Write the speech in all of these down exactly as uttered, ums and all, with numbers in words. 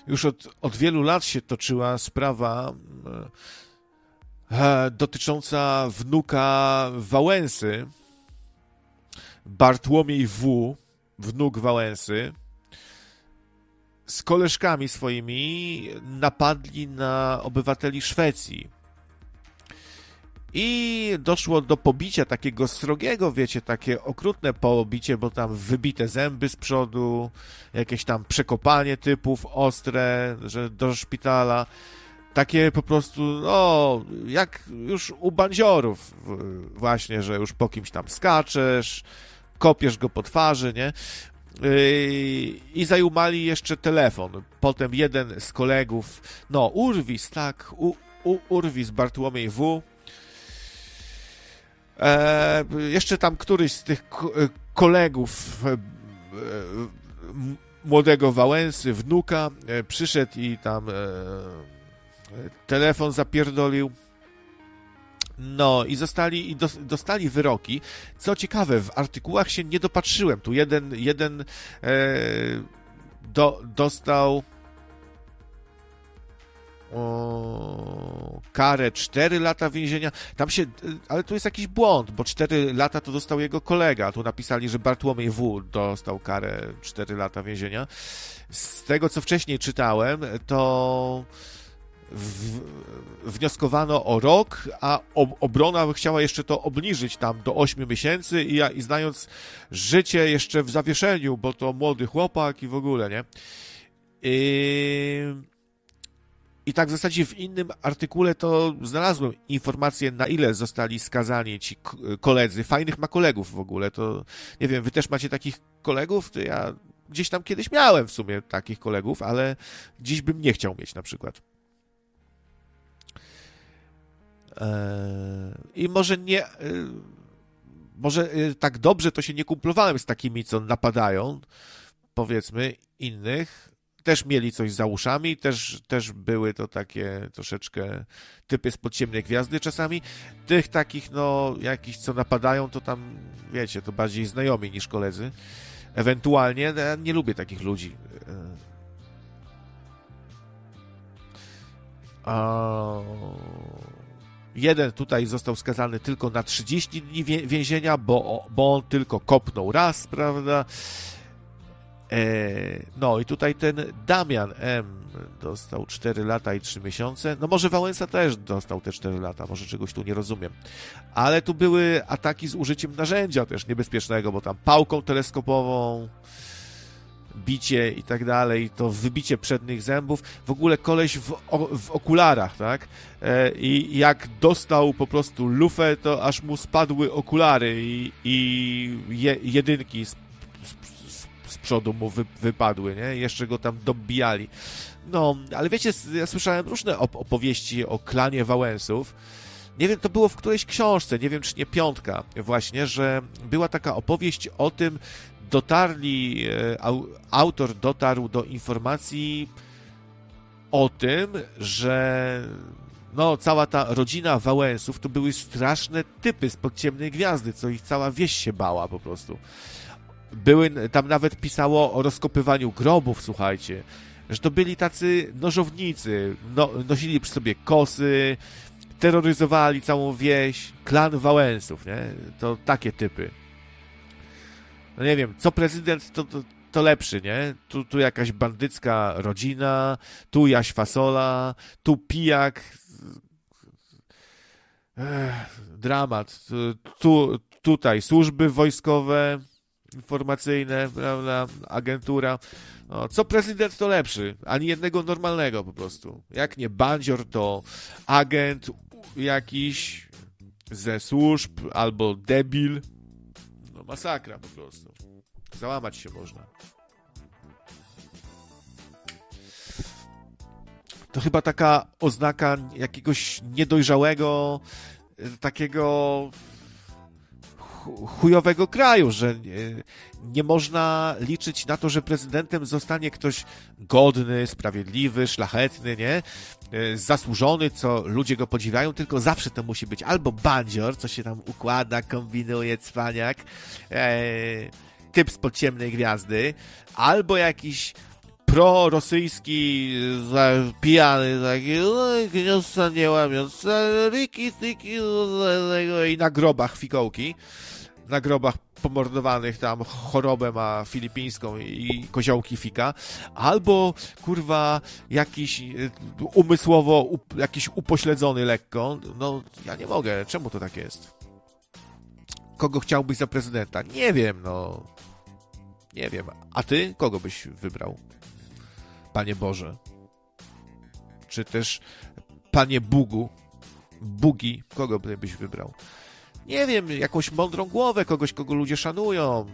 już od, od wielu lat się toczyła sprawa e, dotycząca wnuka Wałęsy, Bartłomiej W., wnuk Wałęsy, z koleżkami swoimi napadli na obywateli Szwecji. I doszło do pobicia takiego srogiego, wiecie, takie okrutne pobicie, bo tam wybite zęby z przodu, jakieś tam przekopanie typów ostre, że do szpitala. Takie po prostu, no, jak już u bandziorów właśnie, że już po kimś tam skaczesz, kopiesz go po twarzy, nie? I zajumali jeszcze telefon. Potem jeden z kolegów, no, Urwis, tak, u, u, Urwis, Bartłomiej W., E, jeszcze tam któryś z tych kolegów e, młodego Wałęsy, wnuka, e, przyszedł i tam e, telefon zapierdolił. No i zostali, i do, dostali wyroki. Co ciekawe, w artykułach się nie dopatrzyłem. Tu jeden, jeden e, do, dostał O, karę cztery lata więzienia. Tam się, ale tu jest jakiś błąd, bo cztery lata to dostał jego kolega. Tu napisali, że Bartłomiej W. dostał karę cztery lata więzienia. Z tego, co wcześniej czytałem, to w, wnioskowano o rok, a ob, obrona chciała jeszcze to obniżyć tam do ośmiu miesięcy i, ja, i znając życie jeszcze w zawieszeniu, bo to młody chłopak i w ogóle, nie? I... I tak w zasadzie w innym artykule to znalazłem informację, na ile zostali skazani ci koledzy. Fajnych ma kolegów w ogóle, to nie wiem, wy też macie takich kolegów? To ja gdzieś tam kiedyś miałem w sumie takich kolegów, ale dziś bym nie chciał mieć na przykład. I może nie... Może tak dobrze to się nie kumplowałem z takimi, co napadają, powiedzmy, innych. Też mieli coś za uszami, też, też były to takie troszeczkę typy z podziemnej gwiazdy czasami. Tych takich, no, jakichś, co napadają, to tam, wiecie, to bardziej znajomi niż koledzy. Ewentualnie, ja nie lubię takich ludzi. A... Jeden tutaj został skazany tylko na trzydzieści dni więzienia, bo, bo on tylko kopnął raz, prawda? No i tutaj ten Damian M. dostał cztery lata i trzy miesiące. No może Wałęsa też dostał te cztery lata, może czegoś tu nie rozumiem. Ale tu były ataki z użyciem narzędzia też niebezpiecznego, bo tam pałką teleskopową, bicie i tak dalej, to wybicie przednich zębów. W ogóle koleś w, w okularach, tak? I jak dostał po prostu lufę, to aż mu spadły okulary i, i je, jedynki z z przodu mu wy, wypadły, nie? Jeszcze go tam dobijali. No, ale wiecie, ja słyszałem różne op- opowieści o klanie Wałęsów. Nie wiem, to było w którejś książce, nie wiem, czy nie piątka właśnie, że była taka opowieść o tym, dotarli, au, autor dotarł do informacji o tym, że no, cała ta rodzina Wałęsów to były straszne typy z Podciemnej Gwiazdy, co ich cała wieś się bała po prostu. Były, tam nawet pisało o rozkopywaniu grobów, słuchajcie, że to byli tacy nożownicy, no, nosili przy sobie kosy, terroryzowali całą wieś, klan Wałęsów, nie? To takie typy. No nie wiem, co prezydent, to, to, to lepszy, nie? Tu, tu jakaś bandycka rodzina, tu Jaś Fasola, tu pijak. Ech, dramat. Tu, tutaj służby wojskowe, informacyjne, prawda, agentura. No, co prezydent, to lepszy. Ani jednego normalnego po prostu. Jak nie bandzior, to agent jakiś ze służb albo debil. No masakra po prostu. Załamać się można. To chyba taka oznaka jakiegoś niedojrzałego, takiego chujowego kraju, że nie, nie można liczyć na to, że prezydentem zostanie ktoś godny, sprawiedliwy, szlachetny, nie? Zasłużony, co ludzie go podziwiają, tylko zawsze to musi być albo bandzior, co się tam układa, kombinuje, cwaniak, e, typ z Podciemnej Gwiazdy, albo jakiś prorosyjski, za, pijany taki, gniazda nie łamiąc, riki, tiki, i na grobach fikołki, na grobach pomordowanych tam chorobę ma filipińską i koziołki fika, albo kurwa jakiś umysłowo up, jakiś upośledzony lekko. No ja nie mogę, czemu to tak jest? Kogo chciałbyś za prezydenta? Nie wiem, no nie wiem. A ty kogo byś wybrał? Panie Boże. Czy też Panie Bugu, Bugi, kogo byś wybrał? Nie wiem, jakąś mądrą głowę, kogoś, kogo ludzie szanują.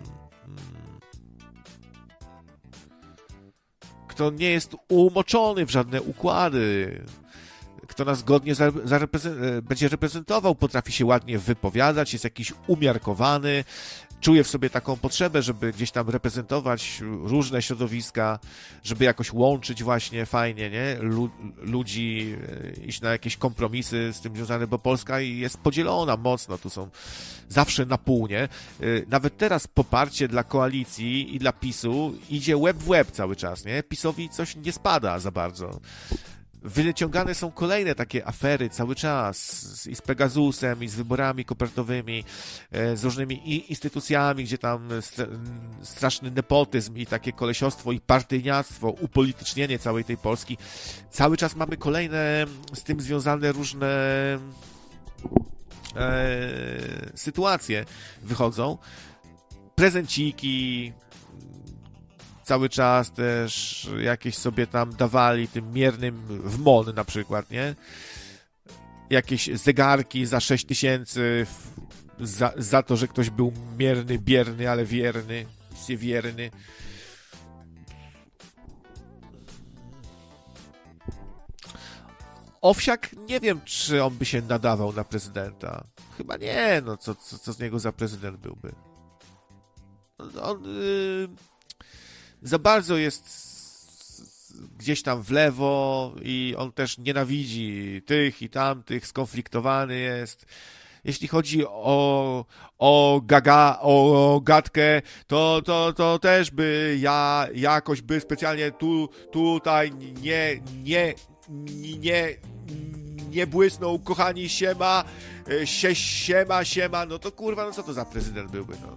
Kto nie jest umoczony w żadne układy. Kto nas godnie zareprezen- będzie reprezentował, potrafi się ładnie wypowiadać, jest jakiś umiarkowany, czuje w sobie taką potrzebę, żeby gdzieś tam reprezentować różne środowiska, żeby jakoś łączyć właśnie fajnie, nie? Lu- ludzi, iść na jakieś kompromisy z tym związane, bo Polska jest podzielona mocno, tu są zawsze na pół, nie? Nawet teraz poparcie dla koalicji i dla PiSu idzie łeb w łeb cały czas, nie? PiSowi coś nie spada za bardzo. Wyciągane są kolejne takie afery cały czas i z Pegasusem, i z wyborami kopertowymi, z różnymi instytucjami, gdzie tam straszny nepotyzm i takie kolesiostwo i partyjniactwo, upolitycznienie całej tej Polski. Cały czas mamy kolejne z tym związane różne e, sytuacje wychodzą. Prezenciki, cały czas też jakieś sobie tam dawali tym miernym w M O N na przykład, nie? Jakieś zegarki za sześć tysięcy za, za to, że ktoś był mierny, bierny, ale wierny, wierny. Owsiak, nie wiem, czy on by się nadawał na prezydenta. Chyba nie, no co, co, co z niego za prezydent byłby? On... Yy... za bardzo jest gdzieś tam w lewo i on też nienawidzi tych i tamtych, skonfliktowany jest. Jeśli chodzi o, o gaga, o gadkę, to, to, to też by ja jakoś by specjalnie tu, tutaj nie, nie, nie, nie błysnął, kochani, siema, sie, siema, siema, no to kurwa, no co to za prezydent byłby, no.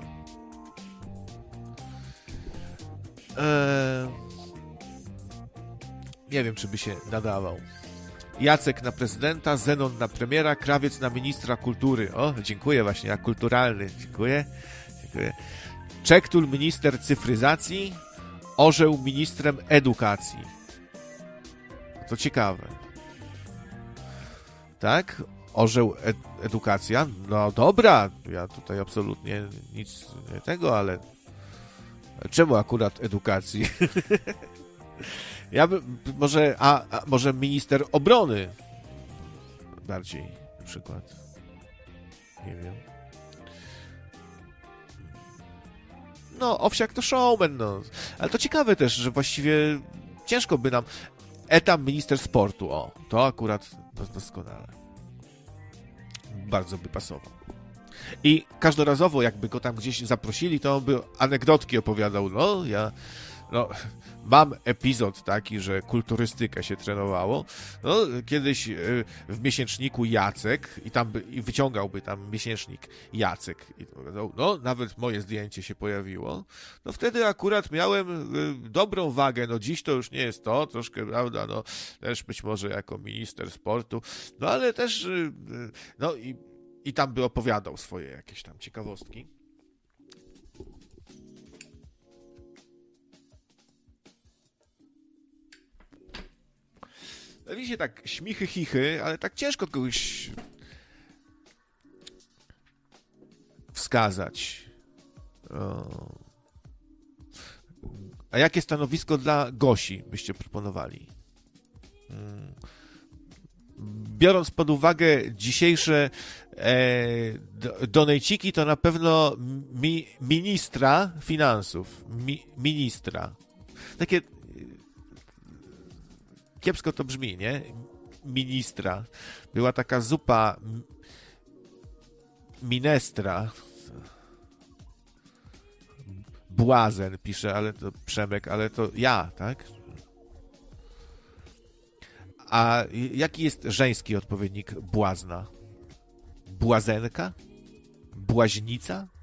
Eee, nie wiem, czy by się nadawał. Jacek na prezydenta, Zenon na premiera, Krawiec na ministra kultury. O, dziękuję właśnie, jak kulturalny. Dziękuję. Dziękuję. Czektul minister cyfryzacji, Orzeł ministrem edukacji. To ciekawe. Tak? Orzeł ed- edukacja? No dobra, ja tutaj absolutnie nic nie tego, ale czemu akurat edukacji? Ja bym, może, a, a może minister obrony bardziej na przykład. Nie wiem. No, Owsiak to showman, no. Ale to ciekawe też, że właściwie ciężko by nam... Etam minister sportu, o, to akurat doskonale. Bardzo by pasował. I każdorazowo, jakby go tam gdzieś zaprosili, to on by anegdotki opowiadał. No, ja... No, mam epizod taki, że kulturystykę się trenowało. No, kiedyś w miesięczniku Jacek i tam by, i wyciągałby tam miesięcznik Jacek i powiedział, no, nawet moje zdjęcie się pojawiło. No, wtedy akurat miałem y, dobrą wagę. No, dziś to już nie jest to, troszkę, prawda, no, też być może jako minister sportu, no, ale też, y, y, no, i, i tam by opowiadał swoje jakieś tam ciekawostki. Widzicie, tak śmichy, chichy, ale tak ciężko kogoś wskazać. O. A jakie stanowisko dla Gosi byście proponowali? Hmm. Biorąc pod uwagę dzisiejsze e, donejciki, to na pewno mi, ministra finansów. Mi, ministra. Takie kiepsko to brzmi, nie? Ministra. Była taka zupa minestra. Błazen pisze, ale to Przemek, ale to ja, tak? A jaki jest żeński odpowiednik błazna? Błazenka? Błaźnica?